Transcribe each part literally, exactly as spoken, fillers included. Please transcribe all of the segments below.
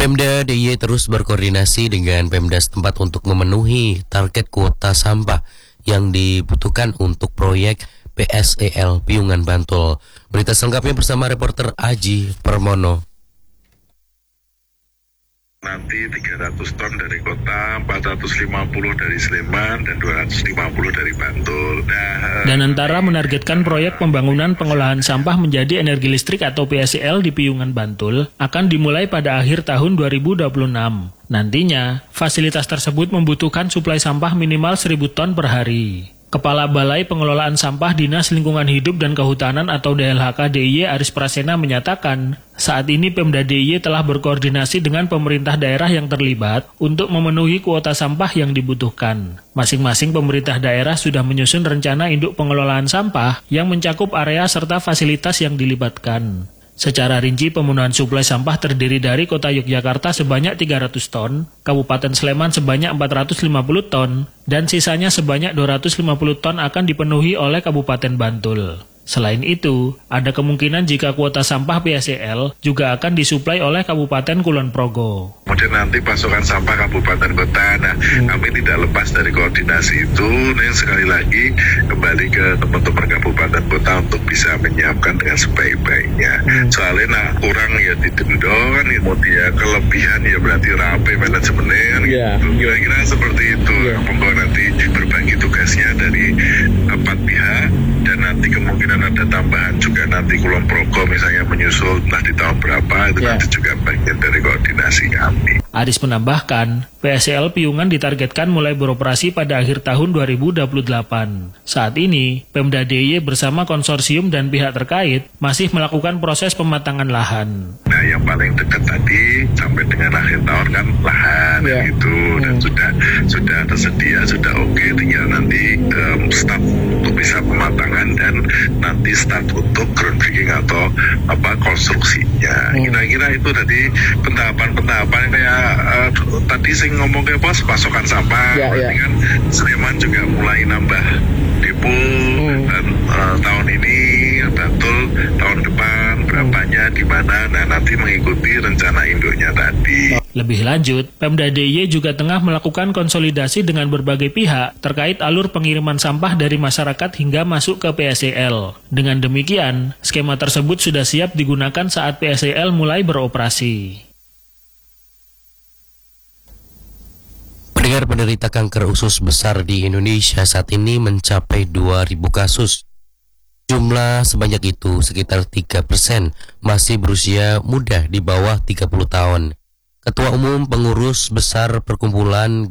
Pemda D I Y terus berkoordinasi dengan Pemda setempat untuk memenuhi target kuota sampah yang dibutuhkan untuk proyek P S E L Piungan Bantul. Berita selengkapnya bersama reporter Aji Permono. Nanti tiga ratus ton dari kota, empat ratus lima puluh dari Sleman, dan dua ratus lima puluh dari Bantul. Nah, Danantara menargetkan proyek pembangunan pengolahan sampah menjadi energi listrik atau P S E L di Piungan Bantul akan dimulai pada akhir tahun dua ribu dua puluh enam. Nantinya, fasilitas tersebut membutuhkan suplai sampah minimal seribu ton per hari. Kepala Balai Pengelolaan Sampah Dinas Lingkungan Hidup dan Kehutanan atau D L H K D I Y Aris Prasena menyatakan, saat ini Pemda D I Y telah berkoordinasi dengan pemerintah daerah yang terlibat untuk memenuhi kuota sampah yang dibutuhkan. Masing-masing pemerintah daerah sudah menyusun rencana induk pengelolaan sampah yang mencakup area serta fasilitas yang dilibatkan. Secara rinci, pemenuhan suplai sampah terdiri dari Kota Yogyakarta sebanyak tiga ratus ton, Kabupaten Sleman sebanyak empat ratus lima puluh ton, dan sisanya sebanyak dua ratus lima puluh ton akan dipenuhi oleh Kabupaten Bantul. Selain itu, ada kemungkinan jika kuota sampah P S E L juga akan disuplai oleh Kabupaten Kulon Progo. Kemudian nanti pasokan sampah kabupaten kota, nah hmm. kami tidak lepas dari koordinasi itu. Nah, sekali lagi kembali ke teman-teman kabupaten kota untuk bisa menyiapkan dengan sebaik-baiknya. Hmm. Soalnya nah kurang ya ditendo kan, kemudian kelebihan ya berarti rapi manajemennya kan, yeah. gitu. Kira-kira seperti itu. Yeah. Monggo nanti berbagi tugasnya dari empat pihak, dan nanti kemungkinan ada tambahan juga nanti Kulon Progo misalnya menyusul entah di tahun berapa, itu yeah. nanti juga bagian dari koordinasi kami. Aris menambahkan, P S E L Piungan ditargetkan mulai beroperasi pada akhir tahun dua ribu dua puluh delapan. Saat ini, Pemda D I Y bersama konsorsium dan pihak terkait masih melakukan proses pematangan lahan. Nah, yang paling dekat tadi sampai dengan akhir tahun kan lahan yeah. itu dan hmm. sudah sudah tersedia, sudah oke, okay, tinggal nanti um, start untuk bisa pematangan dan nanti start untuk groundbreaking atau apa konstruksinya. Hmm. Kira-kira itu tadi pentahapan-pentahapan kayak uh, tadi saya ngomong ke pos pasokan sampah, ya, berarti ya. kan Sleman juga mulai nambah depo hmm. dan uh, tahun ini Bantul tahun depan berapanya di mana, nah nanti mengikuti rencana induknya tadi. Lebih lanjut, Pemda D I Y juga tengah melakukan konsolidasi dengan berbagai pihak terkait alur pengiriman sampah dari masyarakat hingga masuk ke P S E L. Dengan demikian, skema tersebut sudah siap digunakan saat P S E L mulai beroperasi. Pendengar, penderita kanker usus besar di Indonesia saat ini mencapai dua ribu kasus. Jumlah sebanyak itu, sekitar tiga persen, masih berusia muda di bawah tiga puluh tahun. Ketua Umum Pengurus Besar Perkumpulan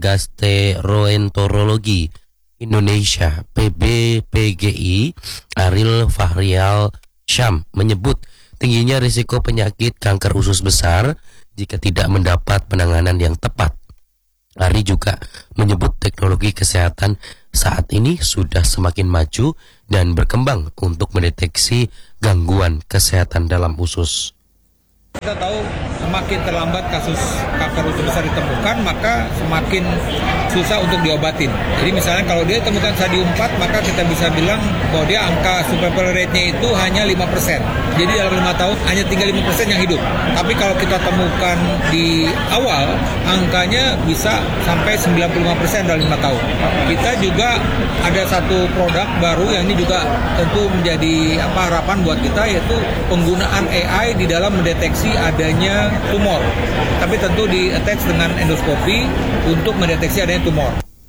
Gastroenterologi Indonesia P B P G I, Aril Fahrial Syam, menyebut tingginya risiko penyakit kanker usus besar jika tidak mendapat penanganan yang tepat. Ari juga menyebut teknologi kesehatan saat ini sudah semakin maju dan berkembang untuk mendeteksi gangguan kesehatan dalam usus. Kita tahu semakin terlambat kasus kanker usus besar ditemukan, maka semakin susah untuk diobatin. Jadi misalnya kalau dia ditemukan stadium empat, maka kita bisa bilang bahwa dia angka survival rate-nya itu hanya lima persen. Jadi dalam lima tahun hanya tinggal lima persen yang hidup. Tapi kalau kita temukan di awal, angkanya bisa sampai sembilan puluh lima persen dalam lima tahun. Kita juga ada satu produk baru yang ini juga tentu menjadi apa harapan buat kita, yaitu penggunaan A I di dalam mendeteksi adanya tumor, tapi tentu di-attach dengan endoskopi untuk mendeteksi adanya tumor.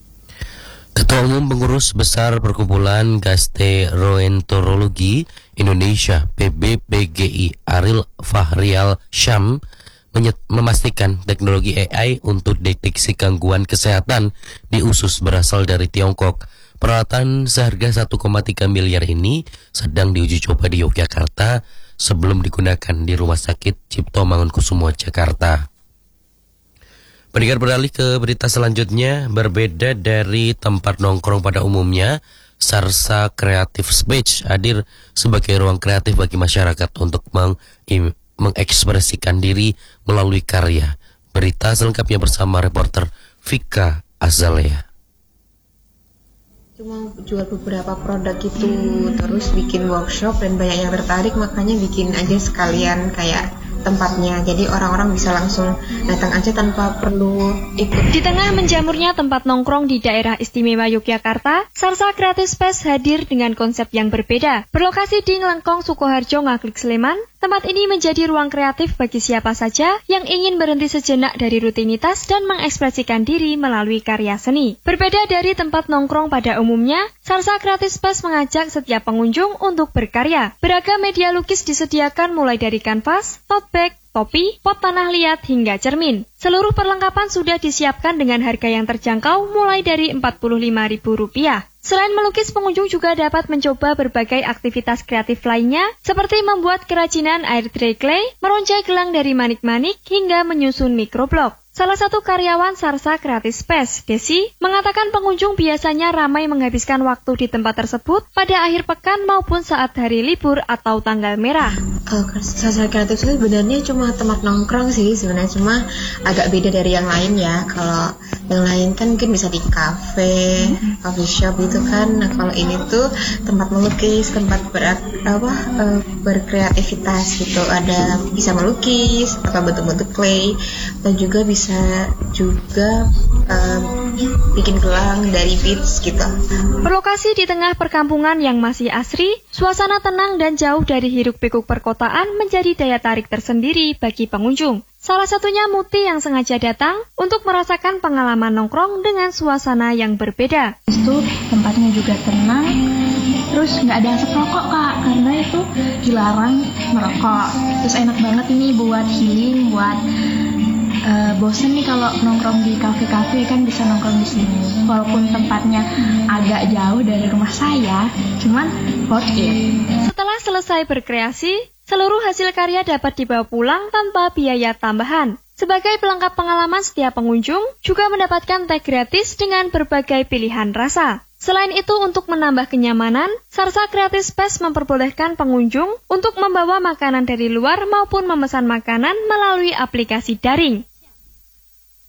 Ketua Umum Pengurus Besar Perkumpulan Gastroenterologi Indonesia P B P G I, Aril Fahrial Syam, memastikan teknologi A I untuk deteksi gangguan kesehatan di usus berasal dari Tiongkok. Peralatan seharga satu koma tiga miliar ini sedang diuji coba di Yogyakarta sebelum digunakan di Rumah Sakit Cipto Mangunkusumo, Jakarta. Pendengar, beralih ke berita selanjutnya. Berbeda dari tempat nongkrong pada umumnya, Sarsa Creative Space hadir sebagai ruang kreatif bagi masyarakat untuk meng- mengekspresikan diri melalui karya. Berita selengkapnya bersama reporter Vika Azalea. Cuma jual beberapa produk gitu, terus bikin workshop dan banyak yang tertarik, makanya bikin aja sekalian kayak tempatnya. Jadi orang-orang bisa langsung datang aja tanpa perlu ikut. Di tengah menjamurnya tempat nongkrong di daerah istimewa Yogyakarta, Sarsa Creative Space hadir dengan konsep yang berbeda. Berlokasi di Nglengkong, Sukoharjo, Ngaglik, Sleman, tempat ini menjadi ruang kreatif bagi siapa saja yang ingin berhenti sejenak dari rutinitas dan mengekspresikan diri melalui karya seni. Berbeda dari tempat nongkrong pada umumnya, Sarsa Creative Space mengajak setiap pengunjung untuk berkarya. Beragam media lukis disediakan mulai dari kanvas, tote bag, topi, pot tanah liat, hingga cermin. Seluruh perlengkapan sudah disiapkan dengan harga yang terjangkau mulai dari empat puluh lima ribu rupiah. Selain melukis, pengunjung juga dapat mencoba berbagai aktivitas kreatif lainnya, seperti membuat kerajinan air tray clay, meroncai gelang dari manik-manik, hingga menyusun mikroblok. Salah satu karyawan Sarsa Creative Space, Desi, mengatakan pengunjung biasanya ramai menghabiskan waktu di tempat tersebut pada akhir pekan maupun saat hari libur atau tanggal merah. Kalau Sarsa Creative Space sebenarnya cuma tempat nongkrong sih, sebenarnya cuma agak beda dari yang lain ya. Kalau yang lain kan mungkin bisa di cafe, coffee shop gitu kan. Nah kalau ini tuh tempat melukis, tempat ber, apa, uh, berkreativitas gitu. Ada bisa melukis atau bentuk-bentuk clay, dan juga bisa bisa juga um, bikin gelang dari beads gitu. Berlokasi di tengah perkampungan yang masih asri, suasana tenang dan jauh dari hiruk-pikuk perkotaan menjadi daya tarik tersendiri bagi pengunjung. Salah satunya Muti yang sengaja datang untuk merasakan pengalaman nongkrong dengan suasana yang berbeda. Itu tempatnya juga tenang, terus nggak ada asap rokok kak, karena itu dilarang merokok. Terus enak banget ini buat healing, buat Uh, bosen nih kalau nongkrong di kafe-kafe kan bisa nongkrong di sini. Walaupun tempatnya agak jauh dari rumah saya, cuman worth it. Setelah selesai berkreasi, seluruh hasil karya dapat dibawa pulang tanpa biaya tambahan. Sebagai pelengkap pengalaman, setiap pengunjung juga mendapatkan teh gratis dengan berbagai pilihan rasa. Selain itu, untuk menambah kenyamanan, Sarsa Creative Space memperbolehkan pengunjung untuk membawa makanan dari luar maupun memesan makanan melalui aplikasi daring.